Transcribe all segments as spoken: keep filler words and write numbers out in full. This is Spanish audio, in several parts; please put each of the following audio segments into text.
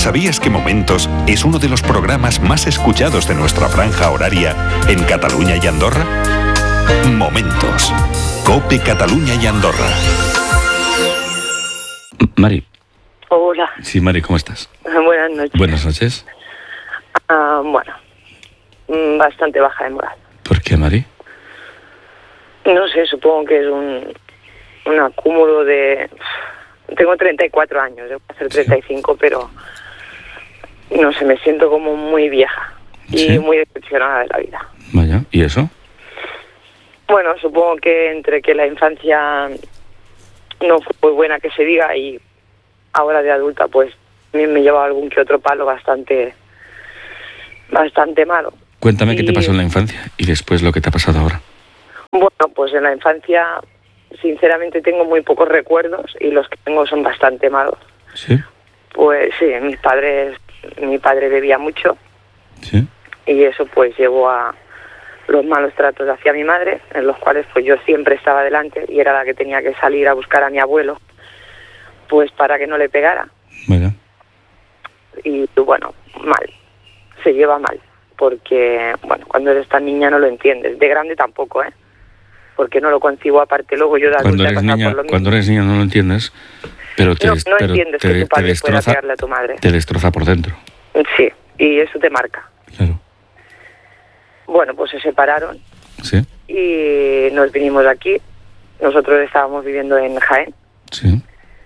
¿Sabías que Momentos es uno de los programas más escuchados de nuestra franja horaria en Cataluña y Andorra? Momentos. COPE Cataluña y Andorra. Mari. Hola. Sí, Mari, ¿cómo estás? Buenas noches. Buenas noches. Uh, bueno, bastante baja de moral. ¿Por qué, Mari? No sé, supongo que es un, un acúmulo de... Tengo treinta y cuatro años, debo hacer treinta y cinco, sí. Pero no sé, me siento como muy vieja y ¿sí? Muy decepcionada de la vida. Vaya, ¿y eso? Bueno, supongo que entre que la infancia no fue muy buena que se diga y ahora de adulta pues también me lleva algún que otro palo bastante bastante malo. Cuéntame y... qué te pasó en la infancia y después lo que te ha pasado ahora. Bueno, pues en la infancia sinceramente tengo muy pocos recuerdos y los que tengo son bastante malos. ¿Sí? Pues sí, mis padres, mi padre bebía mucho. ¿Sí? Y eso pues llevó a los malos tratos hacia mi madre, en los cuales pues yo siempre estaba delante y era la que tenía que salir a buscar a mi abuelo pues para que no le pegara. Vaya. Y bueno, mal, se lleva mal, porque bueno, cuando eres tan niña no lo entiendes, de grande tampoco, ¿eh? Porque no lo concibo aparte luego yo de adulta. Cuando eres niña, cuando eres niña no lo entiendes, pero te, no, des, no pero entiendes te, que tu padre te destroza, pueda pegarle a tu madre. Te destroza por dentro. Sí, y eso te marca. Claro. Bueno, pues se separaron. Sí. Y nos vinimos aquí. Nosotros estábamos viviendo en Jaén. Sí.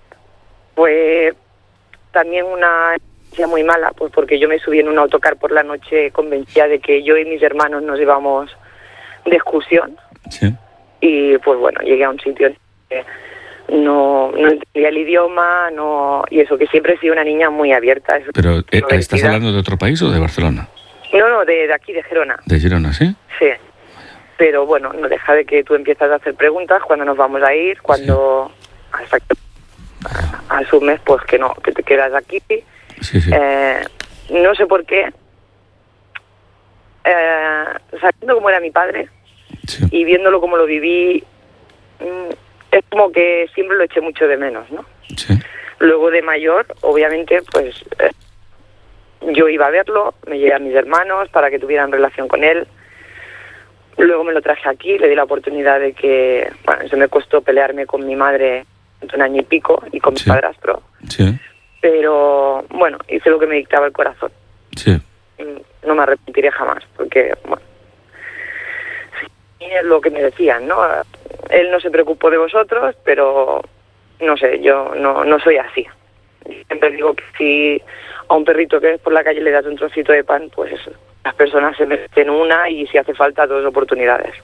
Fue también una experiencia muy mala, pues porque yo me subí en un autocar por la noche convencida de que yo y mis hermanos nos íbamos de excursión. Sí. Y pues bueno, llegué a un sitio en que no, no entendía el idioma, no y eso, que siempre he sido una niña muy abierta. Pero, eh, ¿estás hablando de otro país o de Barcelona? No, no, de, de aquí, de Gerona. ¿De Girona, sí? Sí. Pero bueno, no deja de que tú empiezas a hacer preguntas cuando nos vamos a ir, cuando sí. Hasta que asumes pues que no, que te quedas aquí. Sí, sí. Eh, no sé por qué, eh, sabiendo cómo era mi padre, sí. Y viéndolo como lo viví, es como que siempre lo eché mucho de menos, ¿no? Sí. Luego de mayor, obviamente, pues eh, yo iba a verlo, me llevé a mis hermanos para que tuvieran relación con él. Luego me lo traje aquí, le di la oportunidad de que, bueno, se me costó pelearme con mi madre un año y pico y con sí. mi padrastro. Sí. Pero, bueno, hice lo que me dictaba el corazón. Sí. No me arrepentiré jamás, porque, bueno, es lo que me decían, ¿no? Él no se preocupó de vosotros, pero, no sé, yo no, no soy así. Siempre digo que si a un perrito que ves por la calle le das un trocito de pan, pues eso, las personas se merecen una y si hace falta dos oportunidades.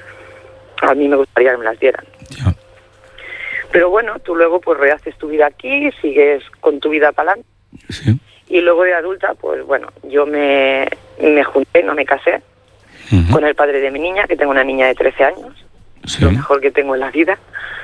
A mí me gustaría que me las dieran. Yeah. Pero bueno, tú luego pues rehaces tu vida aquí, sigues con tu vida para adelante. Sí. Y luego de adulta, pues bueno, yo me, me junté, no me casé, uh-huh. con el padre de mi niña, que tengo una niña de trece años, sí. Lo mejor que tengo en la vida.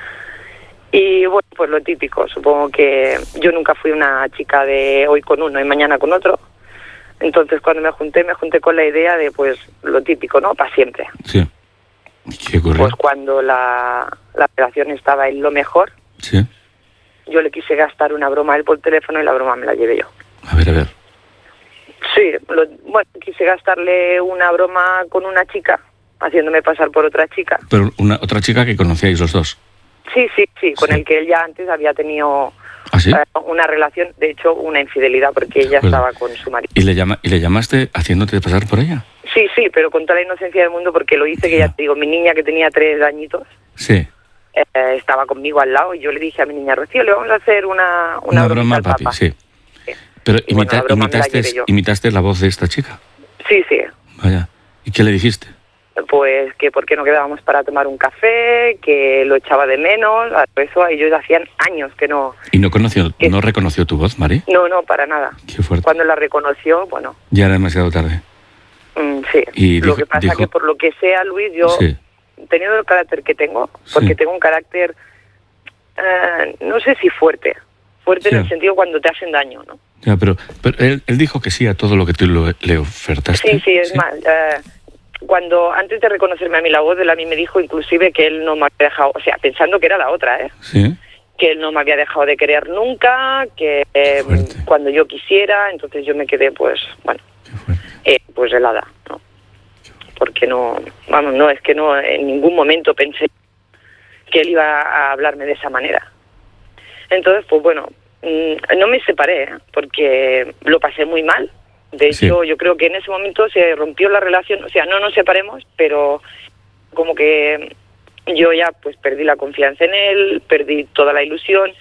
Y bueno, pues lo típico, supongo que yo nunca fui una chica de hoy con uno y mañana con otro. Entonces cuando me junté, me junté con la idea de pues lo típico, ¿no? Para siempre. Sí. ¿Qué ocurrió? Pues cuando la, la relación estaba en lo mejor, sí. Yo le quise gastar una broma a él por teléfono y la broma me la llevé yo. A ver, a ver. Sí, lo, bueno, quise gastarle una broma con una chica, haciéndome pasar por otra chica. Pero una otra chica que conocíais los dos. Sí, sí, sí, con sí. el que él ya antes había tenido ¿Ah, sí? eh, una relación, de hecho una infidelidad, porque ella pues, estaba con su marido. ¿Y le, llama, ¿Y le llamaste haciéndote pasar por ella? Sí, sí, pero con toda la inocencia del mundo, porque lo hice, que ya te digo, mi niña que tenía tres añitos, sí. eh, estaba conmigo al lado y yo le dije a mi niña, Rocío, le vamos a hacer una Una, una broma al papi, sí. sí. Pero imita, bueno, imitaste, la imitaste la voz de esta chica. Sí, sí. Vaya. ¿Y qué le dijiste? Pues que por qué no quedábamos para tomar un café, que lo echaba de menos, eso ellos hacían años que no... ¿Y no conoció, que... no reconoció tu voz, Mari? No, no, para nada. Qué fuerte. Cuando la reconoció, bueno... Ya era demasiado tarde. Mm, sí, y lo dijo, que pasa dijo... que por lo que sea, Luis, yo, sí. teniendo el carácter que tengo, porque sí. tengo un carácter, eh, no sé si fuerte, fuerte sí. en el sentido cuando te hacen daño, ¿no? Ya, pero, pero él, él dijo que sí a todo lo que tú lo, le ofertaste. Sí, sí, es ¿sí? más... Eh, cuando antes de reconocerme a mí la voz, él a mí me dijo inclusive que él no me había dejado, o sea, pensando que era la otra, ¿eh? Sí. que él no me había dejado de querer nunca, que eh, cuando yo quisiera, entonces yo me quedé, pues, bueno, eh, pues helada, ¿no? Porque no, vamos, no, es que no, en ningún momento pensé que él iba a hablarme de esa manera. Entonces, pues bueno, no me separé, ¿eh? Porque lo pasé muy mal. De hecho, sí. Yo creo que en ese momento se rompió la relación, o sea, no nos separemos, pero como que yo ya pues perdí la confianza en él, perdí toda la ilusión,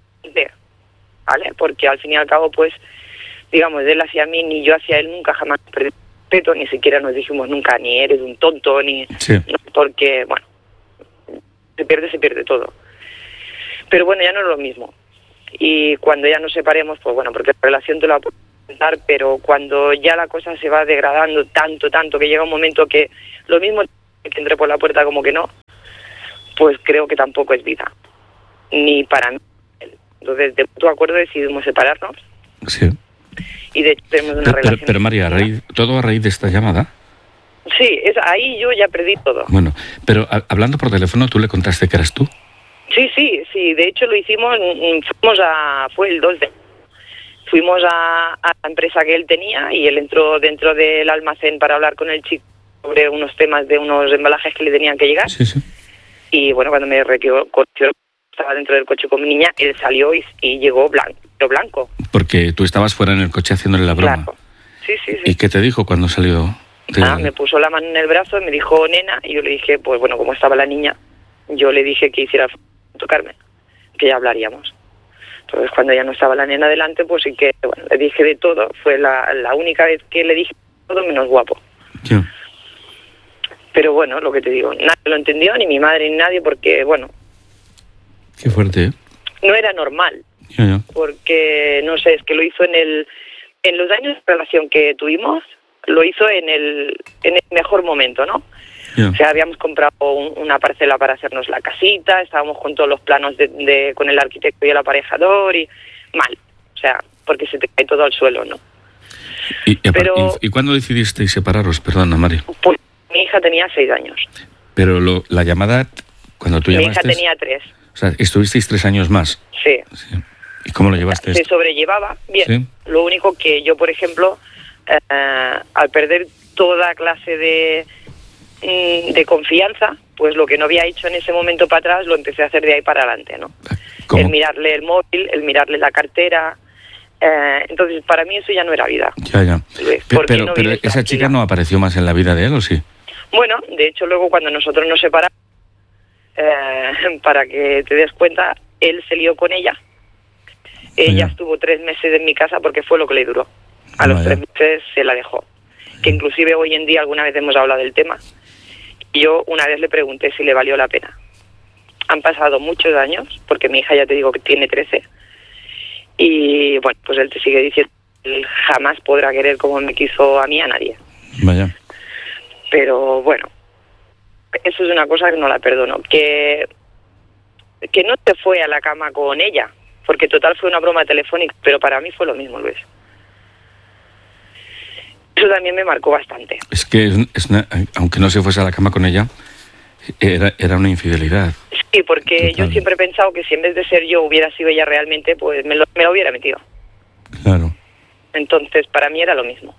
¿vale? Porque al fin y al cabo, pues, digamos, de él hacia mí, ni yo hacia él, nunca jamás perdí respeto, ni siquiera nos dijimos nunca, ni eres un tonto, ni... Sí. No, porque, bueno, se pierde, se pierde todo. Pero bueno, ya no es lo mismo. Y cuando ya nos separemos, pues bueno, porque la relación te la puedo contar, pero cuando ya la cosa se va degradando tanto, tanto, que llega un momento que lo mismo que entre por la puerta como que no, pues creo que tampoco es vida. Ni para mí. Entonces, de tu acuerdo decidimos separarnos. Sí. Y de hecho tenemos una pero, relación... Pero, pero María, a raíz, ¿todo a raíz de esta llamada? Sí, es, ahí yo ya perdí todo. Bueno, pero a, hablando por teléfono, ¿tú le contaste que eras tú? Sí, sí, sí, de hecho lo hicimos, fuimos a, fue el dos de, fuimos a, a la empresa que él tenía y él entró dentro del almacén para hablar con el chico sobre unos temas de unos embalajes que le tenían que llegar. Sí, sí. Y bueno, cuando me requirió, estaba dentro del coche con mi niña, él salió y, y llegó blanco, blanco. Porque tú estabas fuera en el coche haciéndole la broma. Claro. Sí, sí, sí. ¿Y qué te dijo cuando salió? De... Ah, me puso la mano en el brazo y me dijo, nena, y yo le dije, pues bueno, como estaba la niña, yo le dije que hiciera tocarme, que ya hablaríamos. Entonces cuando ya no estaba la nena delante, pues sí que, bueno, le dije de todo, fue la, la única vez que le dije todo menos guapo. ¿Qué? Pero bueno, lo que te digo, nadie lo entendió, ni mi madre ni nadie, porque bueno... Qué fuerte, ¿eh? No era normal, ya, ya. Porque, no sé, es que lo hizo en el... En los años de relación que tuvimos, lo hizo en el, en el mejor momento, ¿no? Yeah. O sea, habíamos comprado un, una parcela para hacernos la casita, estábamos con todos los planos de, de con el arquitecto y el aparejador y mal, o sea, porque se te cae todo al suelo, ¿no? ¿Y, y, Pero, ¿y, y cuándo decidisteis separaros? Perdona, María. Pues mi hija tenía seis años. Pero lo, la llamada, cuando tú llamaste... Mi hija tenía tres. O sea, estuvisteis tres años más. Sí. sí. ¿Y cómo lo llevaste? Se sobrellevaba bien. ¿Sí? Lo único que yo, por ejemplo, eh, al perder toda clase de... de confianza, pues lo que no había hecho en ese momento para atrás lo empecé a hacer de ahí para adelante, ¿no? ¿Cómo? El mirarle el móvil, el mirarle la cartera, eh, entonces para mí eso ya no era vida. Ya, ya. Luis, pero pero, no pero esa chica no apareció más en la vida de él, ¿o sí? Bueno, de hecho luego cuando nosotros nos separamos, eh, para que te des cuenta, él se lió con ella. Ella ya. estuvo tres meses en mi casa porque fue lo que le duró. A los tres meses se la dejó. Que inclusive hoy en día alguna vez hemos hablado del tema. Yo una vez le pregunté si le valió la pena. Han pasado muchos años, porque mi hija ya te digo que tiene trece, y bueno, pues él te sigue diciendo que él jamás podrá querer como me quiso a mí a nadie. Vaya. Pero bueno, eso es una cosa que no la perdono. Que, que no te fue a la cama con ella, porque total fue una broma telefónica, pero para mí fue lo mismo, Luis. Eso también me marcó bastante. Es que, es, es una, aunque no se fuese a la cama con ella, era, era una infidelidad. Sí, porque total. Yo siempre he pensado que si en vez de ser yo hubiera sido ella realmente, pues me lo, me lo hubiera metido. Claro. Entonces, para mí era lo mismo.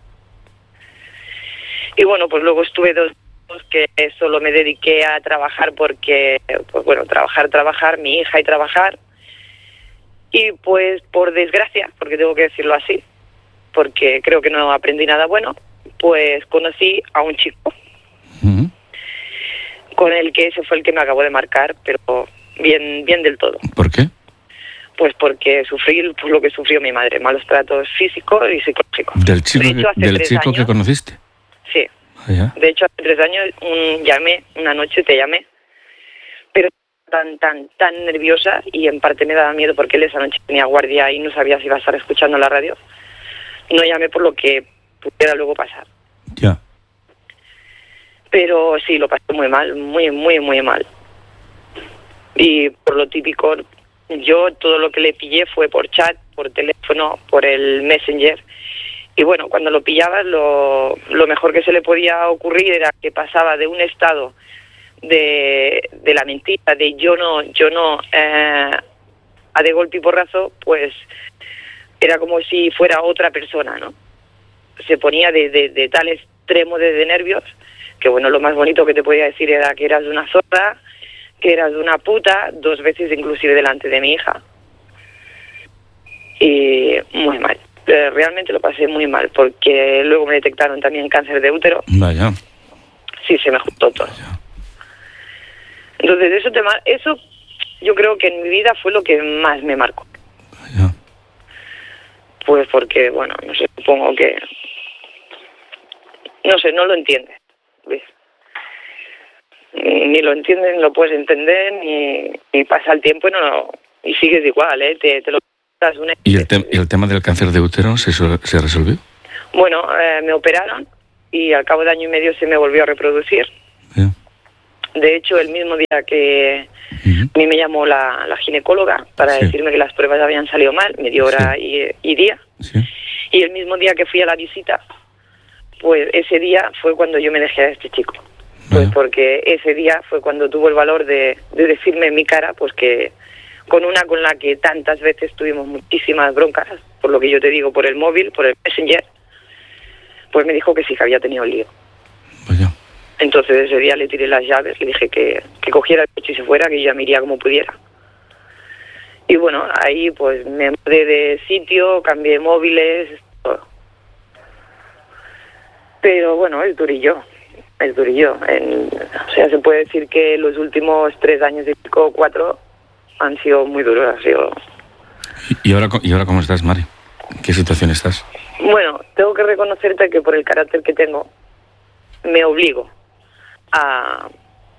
Y bueno, pues luego estuve dos años que solo me dediqué a trabajar porque, pues bueno, trabajar, trabajar, mi hija y trabajar. Y pues, por desgracia, porque tengo que decirlo así, porque creo que no aprendí nada bueno, pues conocí a un chico uh-huh. con el que ese fue el que me acabó de marcar, pero bien bien del todo. ¿Por qué? Pues porque sufrí pues, lo que sufrió mi madre, malos tratos físicos y psicológicos. ¿Del chico, de hecho, hace del tres chico años, que conociste? Sí. Ah, ¿ya? De hecho, hace tres años un, llamé, una noche te llamé, pero tan, tan, tan nerviosa y en parte me daba miedo porque él esa noche tenía guardia y no sabía si iba a estar escuchando la radio. No llamé por lo que pudiera luego pasar. Ya. Pero sí, lo pasé muy mal, muy, muy, muy mal. Y por lo típico, yo todo lo que le pillé fue por chat, por teléfono, por el Messenger. Y bueno, cuando lo pillabas, lo, lo mejor que se le podía ocurrir era que pasaba de un estado de, de la mentira, de yo no, yo no, eh, a de golpe y porrazo, pues era como si fuera otra persona, ¿no? Se ponía de, de, de tal extremo de, de nervios, que bueno, lo más bonito que te podía decir era que eras de una zorra, que eras de una puta, dos veces inclusive delante de mi hija. Y muy mal. Realmente lo pasé muy mal, porque luego me detectaron también cáncer de útero. Vaya. Sí, se me juntó todo. Vaya. Entonces, eso, te mar- eso yo creo que en mi vida fue lo que más me marcó. Vaya. Pues porque, bueno, no sé, supongo que... No sé, no lo entiendes, ¿ves? Ni lo entiendes, ni lo puedes entender, ni, ni pasa el tiempo y, no, y sigues igual, ¿eh? Te, te lo das una... ¿Y el, te- ¿Y el tema del cáncer de útero se, se resolvió? Bueno, eh, me operaron y al cabo de año y medio se me volvió a reproducir. Yeah. De hecho, el mismo día que uh-huh. a mí me llamó la, la ginecóloga para sí. decirme que las pruebas habían salido mal, me dio hora sí. y, y día. Sí. Y el mismo día que fui a la visita, pues ese día fue cuando yo me dejé a este chico. Pues Vaya. Porque ese día fue cuando tuvo el valor de, de decirme en mi cara, pues que con una con la que tantas veces tuvimos muchísimas broncas, por lo que yo te digo, por el móvil, por el Messenger, pues me dijo que sí, que había tenido el lío. Vaya. Entonces ese día le tiré las llaves, le dije que, que cogiera el coche y se fuera, que yo ya me iría como pudiera. Y bueno, ahí pues me mudé de sitio, cambié móviles, todo. Pero bueno, es durillo, es durillo. En, o sea, se puede decir que los últimos tres años y pico, cuatro, han sido muy duros. Han sido... ¿Y ahora, ¿Y ahora cómo estás, Mari? ¿En qué situación estás? Bueno, tengo que reconocerte que por el carácter que tengo, me obligo a,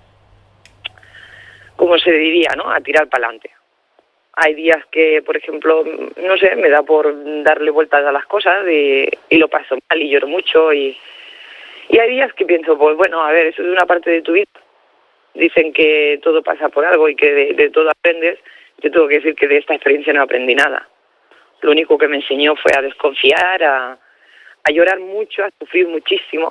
¿cómo se diría, no? A tirar para adelante. Hay días que, por ejemplo, no sé, me da por darle vueltas a las cosas y, y lo paso mal y lloro mucho y, y hay días que pienso, pues bueno, a ver, eso es una parte de tu vida. Dicen que todo pasa por algo y que de, de todo aprendes. Yo tengo que decir que de esta experiencia no aprendí nada. Lo único que me enseñó fue a desconfiar, a, a llorar mucho, a sufrir muchísimo.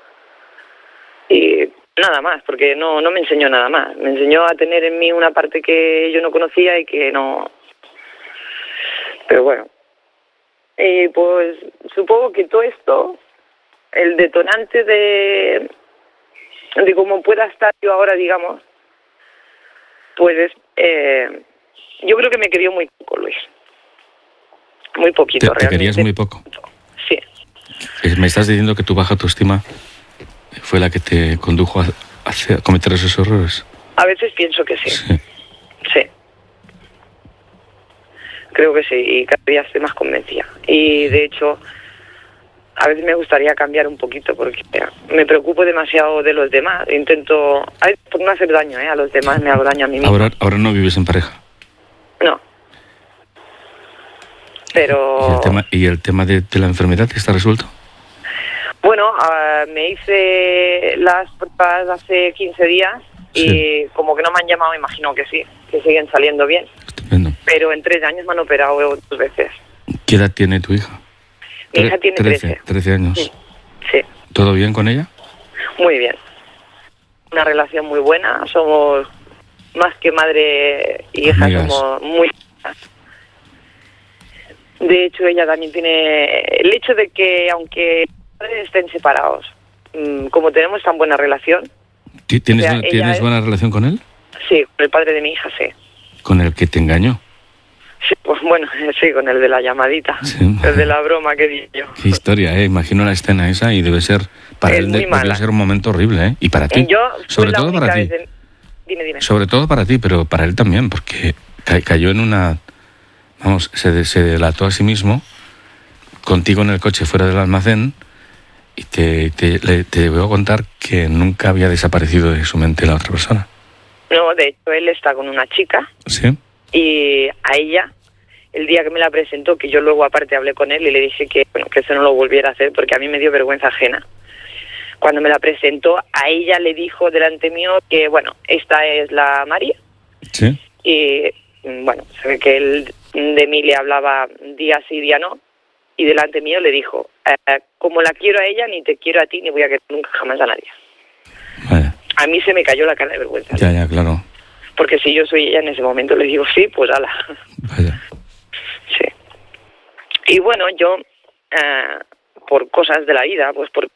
Y nada más, porque no, no me enseñó nada más. Me enseñó a tener en mí una parte que yo no conocía y que no... Pero bueno. Y pues supongo que todo esto, el detonante de, de cómo pueda estar yo ahora, digamos, pues eh, yo creo que me quería muy poco, Luis. Muy poquito, ¿Te, te realmente. ¿Te querías muy poco? Sí. ¿Me estás diciendo que tu baja autoestima fue la que te condujo a, a cometer esos errores? A veces pienso que sí. Sí. Sí. Creo que sí, y cada día estoy más convencida. Y de hecho, a veces me gustaría cambiar un poquito porque me preocupo demasiado de los demás. Intento, por no hacer daño, ¿eh? A los demás me hago daño a mí misma. Ahora, ahora no vives en pareja. No. Pero... ¿Y el tema, y el tema de, de la enfermedad está resuelto? Bueno, uh, me hice las pruebas hace quince días y sí. Como que no me han llamado, imagino que sí, que siguen saliendo bien. Estupendo. Pero en tres años me han operado dos veces. ¿Qué edad tiene tu hija? Mi hija tiene trece. trece años. Sí. Sí. ¿Todo bien con ella? Muy bien. Una relación muy buena, somos más que madre y hija, Amigas. Somos muy... De hecho, ella también tiene... El hecho de que, aunque estén separados, como tenemos tan buena relación... ¿Tienes, o sea, ¿tienes es... buena relación con él? Sí, con el padre de mi hija, sí. ¿Con el que te engañó? Sí, pues bueno, sí, con el de la llamadita, sí. El de la broma que di yo. Qué historia, ¿eh? Imagino la escena esa y debe ser... Para es él de, debe ser un momento horrible, ¿eh? Y para ti. Yo sobre todo para ti. De... Dime, dime. Sobre todo para ti, pero para él también, porque ca- cayó en una... Vamos, se, se delató a sí mismo, contigo en el coche fuera del almacén, y te, te, le, te voy a contar que nunca había desaparecido de su mente la otra persona. No, de hecho, él está con una chica. Sí. Y a ella, el día que me la presentó, que yo luego aparte hablé con él y le dije que, bueno, que eso no lo volviera a hacer porque a mí me dio vergüenza ajena. Cuando me la presentó, a ella le dijo delante mío que, bueno, esta es la María. Sí. Y, bueno, se ve que él de mí le hablaba día sí, día no. Y delante mío le dijo, eh, como la quiero a ella, ni te quiero a ti, ni voy a querer nunca jamás a nadie. Vaya. A mí se me cayó la cara de vergüenza. Ya, ya, claro. Porque si yo soy ella en ese momento le digo sí, pues ala. Vaya. Sí. Y bueno, yo, eh, por cosas de la vida, pues por...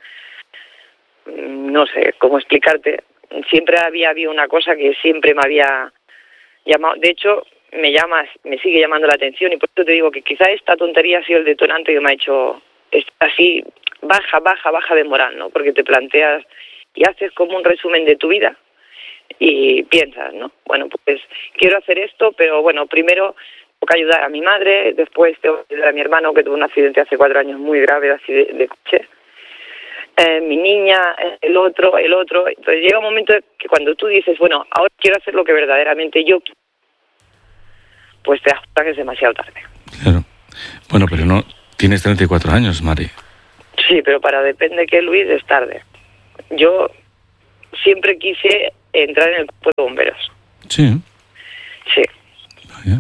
no sé cómo explicarte, siempre había habido una cosa que siempre me había llamado, de hecho me llamas, me sigue llamando la atención, y por eso te digo que quizá esta tontería ha sido el detonante que me ha hecho estar así baja, baja, baja de moral, ¿no? Porque te planteas y haces como un resumen de tu vida y piensas, ¿no? Bueno, pues quiero hacer esto, pero bueno, primero tengo que ayudar a mi madre, después tengo que ayudar a mi hermano que tuvo un accidente hace cuatro años muy grave así de, de coche. Eh, mi niña, el otro, el otro. Entonces llega un momento que cuando tú dices, bueno, ahora quiero hacer lo que verdaderamente yo quiero, pues te das cuenta que es demasiado tarde. Claro. Bueno, pero no, tienes treinta y cuatro años, Mari. Sí, pero para depende que Luis es tarde. Yo siempre quise entrar en el cuerpo de bomberos. Sí. Sí. Vaya.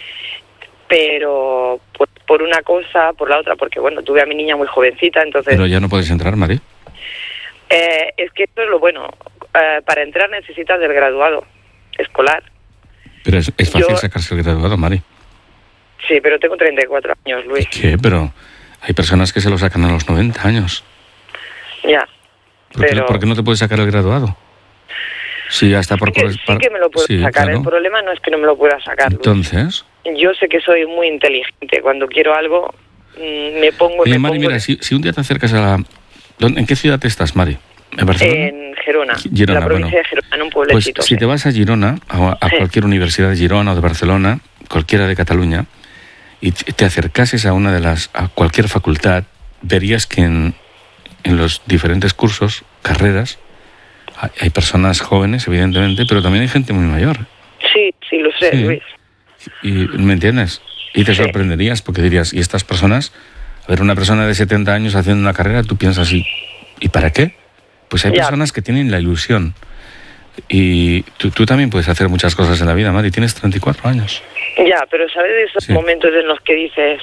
Pero por, por una cosa, por la otra, porque bueno, tuve a mi niña muy jovencita, entonces... Pero ya no puedes entrar, Mari. Eh, es que esto es lo bueno. Eh, para entrar necesitas del graduado escolar. Pero es, es fácil Yo... sacarse el graduado, Mari. Sí, pero tengo treinta y cuatro años, Luis. ¿Qué? Pero hay personas que se lo sacan a los noventa años. Ya. ¿Por, pero... qué, ¿Por qué no te puedes sacar el graduado? Sí, hasta por... Sí que, sí que me lo puedo sí, sacar. claro. El problema no es que no me lo pueda sacar, Luis. Entonces... Yo sé que soy muy inteligente. Cuando quiero algo, mmm, me pongo... Oye, me Mari, pongo... mira, si, si un día te acercas a la... ¿En qué ciudad estás, Mari? ¿En Barcelona? En Girona, Girona, la provincia bueno. de Girona, en un pueblecito. Pues si sí. te vas a Girona, a, a sí. cualquier universidad de Girona o de Barcelona, cualquiera de Cataluña, y te acercases a una de las... a cualquier facultad, verías que en, en los diferentes cursos, carreras, hay, hay personas jóvenes, evidentemente, pero también hay gente muy mayor. Sí, sí, lo sé, Sí. Luis. Y, ¿me entiendes? Y te Sí. sorprenderías porque dirías, ¿y estas personas? A ver, una persona de setenta años haciendo una carrera, tú piensas, ¿y, ¿y para qué? Pues hay Ya. personas que tienen la ilusión. Y tú, tú también puedes hacer muchas cosas en la vida, Mari. Tienes treinta y cuatro años. Ya, pero ¿sabes de esos Sí. momentos en los que dices...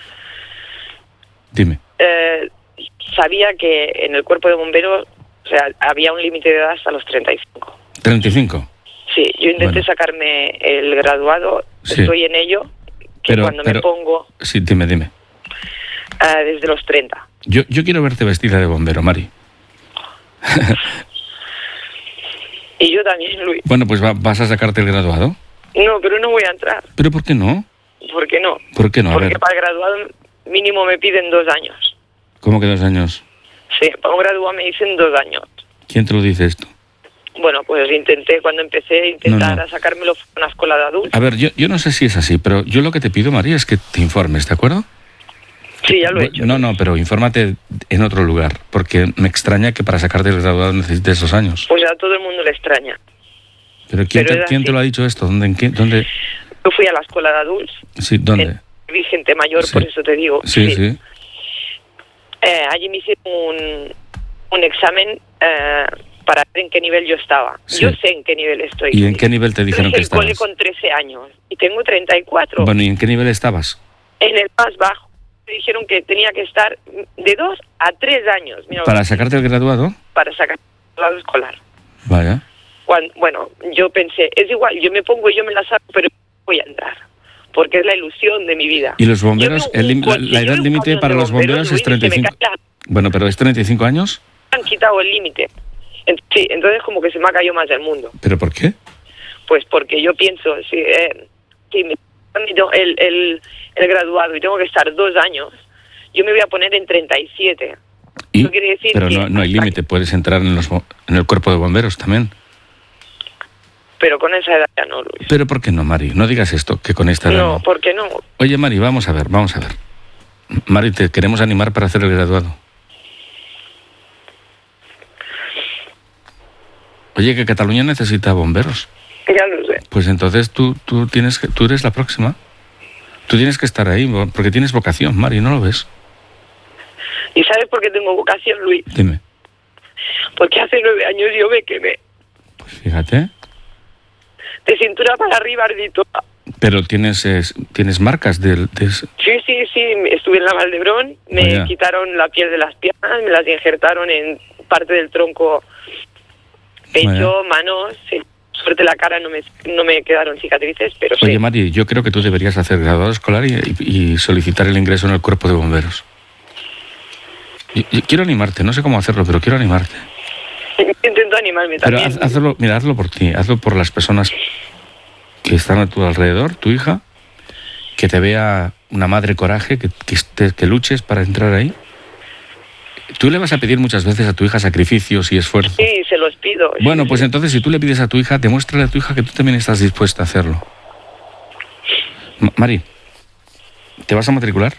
Dime. Eh, sabía que en el cuerpo de bomberos, o sea, había un límite de edad hasta los treinta y cinco. ¿treinta y cinco? Sí, yo intenté Bueno. sacarme el graduado, Sí. estoy en ello, que Pero- cuando pero- me pongo Sí, dime, dime. eh, desde los treinta. Yo, yo quiero verte vestida de bombero, Mari. Y yo también, Luis. Bueno, pues va- vas a sacarte el graduado. No, pero no voy a entrar. ¿Pero por qué no? ¿Por qué no? ¿Por qué no? A Porque ver, para el graduado mínimo me piden dos años. ¿cómo que dos años? Sí, para un graduado me dicen dos años. ¿Quién te lo dice esto? Bueno, pues intenté, cuando empecé a intentar No, no. a sacármelo fue una escuela de adultos. A ver, yo, yo no sé si es así, pero yo lo que te pido, María, es que te informes, ¿de acuerdo? Sí, ya lo he hecho. No, no, pero infórmate en otro lugar, porque me extraña que para sacarte el graduado necesites esos años. Pues a todo el mundo le extraña. ¿Pero quién, Pero te, es ¿quién así. te lo ha dicho esto? ¿Dónde? ¿En qué? ¿Dónde? Yo fui a la escuela de adultos. Sí, ¿dónde? En- Vi gente mayor, Sí. por eso te digo. Sí, sí. Eh, allí me hicieron un, un examen eh, para ver en qué nivel yo estaba. Sí. Yo sé en qué nivel estoy. ¿Y en qué nivel te dijeron Yo que hice el cole estabas? con trece años y tengo treinta y cuatro. Bueno, ¿y en qué nivel estabas? En el más bajo. Me dijeron que tenía que estar de dos a tres años. Mira, ¿Para sacarte el graduado? para sacar el grado escolar. Vaya. Cuando, bueno, yo pensé, es igual, yo me pongo y yo me la saco, pero voy a entrar. Porque es la ilusión de mi vida. ¿Y los bomberos? Yo veo el un lim- la, coche, la yo edad veo un límite camión para de los bomberos Luis, es treinta y se me cinco. cae la- Bueno, pero ¿es treinta y cinco años? Han quitado el límite. Ent- Sí, entonces como que se me ha caído más del mundo. ¿Pero por qué? Pues porque yo pienso, si, eh, si me el, el, el graduado y tengo que estar dos años, yo me voy a poner en treinta y siete. ¿Y? Eso quiere decir Pero que no, no hay hasta- límite, puedes entrar en, los, bo- en el cuerpo de bomberos también. Pero con esa edad ya no, Luis. ¿Pero por qué no, Mari? No digas esto, que con esta edad No, no. ¿por qué no? Oye, Mari, vamos a ver, vamos a ver. Mari, te queremos animar para hacer el graduado. Oye, que Cataluña necesita bomberos. Ya lo sé. Pues entonces tú, tú, tienes que, tú eres la próxima. Tú tienes que estar ahí, porque tienes vocación, Mari, ¿no lo ves? ¿Y sabes por qué tengo vocación, Luis? Dime. Porque hace nueve años yo me quemé. Pues fíjate. De cintura para arriba, ardito. Pero tienes es- tienes marcas del... de ese- Sí, sí, sí, estuve en la Valdebrón, me Vaya. quitaron la piel de las piernas, me las injertaron en parte del tronco, pecho, Vaya. manos, sí. suerte la cara no me, no me quedaron cicatrices, pero sí. Oye, Mari, yo creo que tú deberías hacer graduado escolar y, y, y solicitar el ingreso en el cuerpo de bomberos. Yo, yo quiero animarte, no sé cómo hacerlo, pero quiero animarte. Intento animarme también. Pero haz, hazlo, mira, hazlo por ti, hazlo por las personas que están a tu alrededor, tu hija, que te vea una madre coraje, que, que, estés, que luches para entrar ahí. Tú le vas a pedir muchas veces a tu hija sacrificios y esfuerzo. Sí, se los pido. Bueno, sí, pues sí. entonces si tú le pides a tu hija, demuéstrale a tu hija que tú también estás dispuesta a hacerlo. Ma- Mari, ¿te vas a matricular?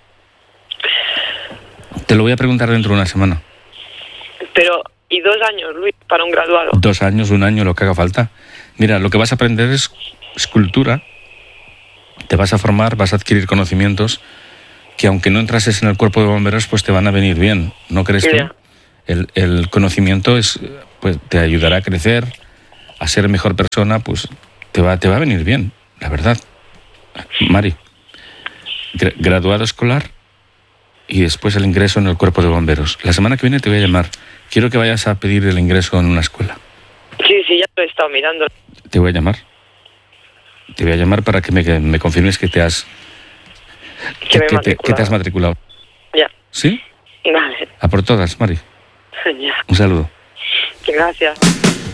Te lo voy a preguntar dentro de una semana. Pero, ¿y dos años, Luis, para un graduado? Dos años, un año, lo que haga falta. Mira, lo que vas a aprender es escultura, te vas a formar, vas a adquirir conocimientos que aunque no entrases en el cuerpo de bomberos, pues te van a venir bien, ¿no crees tú? Yeah. El, el conocimiento es, pues, te ayudará a crecer, a ser mejor persona, pues te va, te va a venir bien, la verdad. Mari, gra- graduado escolar y después el ingreso en el cuerpo de bomberos. La semana que viene te voy a llamar. Quiero que vayas a pedir el ingreso en una escuela. Sí, sí, ya lo he estado mirando. Te voy a llamar. Te voy a llamar para que me, que me confirmes que te has... Que me he que, te, que te has matriculado. Ya. ¿Sí? Vale. A por todas, Mari. Ya. Un saludo. Gracias.